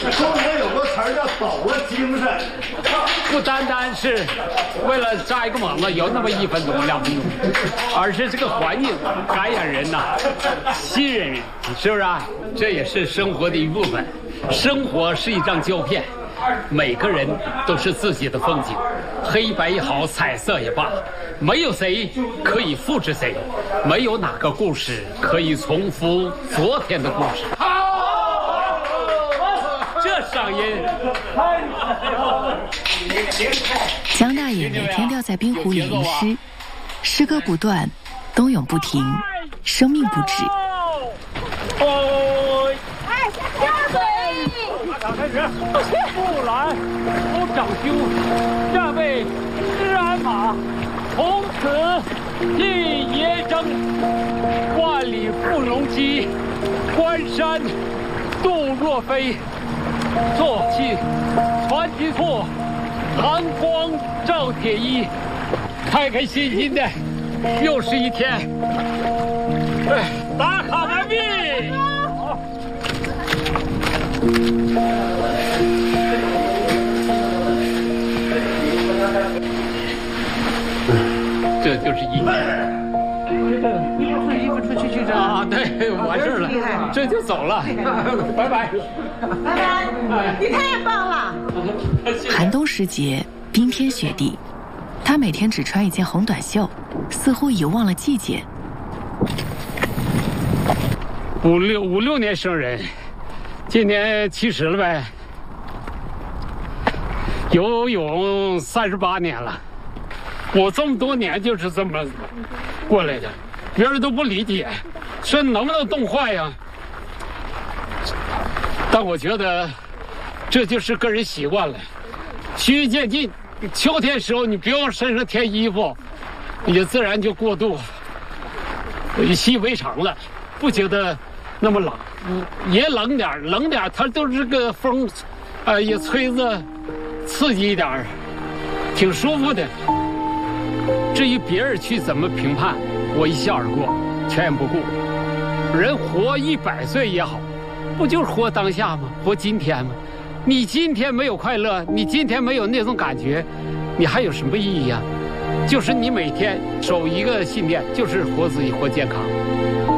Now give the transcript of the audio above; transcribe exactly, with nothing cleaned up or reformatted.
中国有个词儿叫抖了精神， 不单单是为了扎一个猛子有那么一分钟两分钟，而是这个环境感染人呐、吸引人，是不是啊？这也是生活的一部分。生活是一张胶片，每个人都是自己的风景，黑白也好，彩色也罢，没有谁可以复制谁，没有哪个故事可以重复昨天的故事。这嗓音。 江大爷每天都要在冰湖里吟诗，诗歌不断，冬泳不停，生命不止。 哦，哎，下水！开始，木兰不长修，战备施鞍马，从此进野征。万里赴戎机，关山度若飞。坐骑传吉错，寒光照铁衣，开开心心的，又是一天。哎，打卡完毕。这就是一年。 衣服出去去这啊，对，完事了，这就走了，拜拜， 拜拜，你太棒了。 寒冬时节，冰天雪地，他每天只穿一件红短袖，似乎遗忘了季节。 五六五六年生人，今年七十了呗。游泳三十八年了，我这么多年就是这么过来的。别人都不理解，说能不能冻坏呀？但我觉得这就是个人习惯了，循序渐进。秋天时候你不用身上添衣服，你就自然就过渡，习以为常了，不觉得那么冷。也冷点，冷点，它都是个风，啊、呃，也吹着刺激一点，挺舒服的。至于别人去怎么评判，我一笑而过，全然不顾。人活一百岁也好，不就是活当下吗？活今天吗？你今天没有快乐，你今天没有那种感觉，你还有什么意义啊？就是你每天守一个信念，就是活自己，活健康。